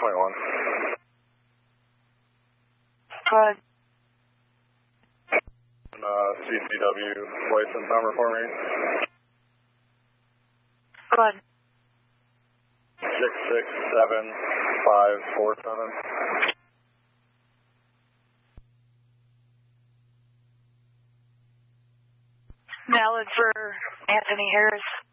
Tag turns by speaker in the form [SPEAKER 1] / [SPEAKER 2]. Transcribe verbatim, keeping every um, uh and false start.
[SPEAKER 1] twenty-one.
[SPEAKER 2] Go ahead.
[SPEAKER 1] Uh, C C W license number for me.
[SPEAKER 2] Go ahead.
[SPEAKER 1] Six six seven five four seven.
[SPEAKER 2] Valid for Anthony Harris.